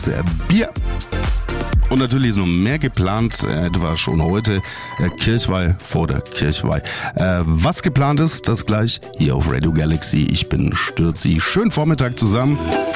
gibt's Bier. Und natürlich ist noch mehr geplant, etwa schon heute, Kirchweih vor der Kirchweih. Was geplant ist, das gleich hier auf Radio Galaxy. Ich bin Stürzi. Schönen Vormittag zusammen.